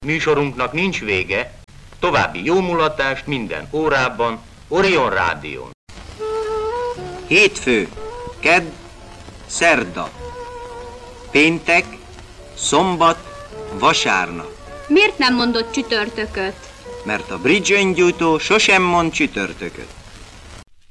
Műsorunknak nincs vége, további jómulatást minden órában, Orion Rádión. Hétfő, kedd, szerda, péntek, szombat, vasárnap. Miért nem mondott csütörtököt? Mert a bridge öngyújtó sosem mond csütörtököt.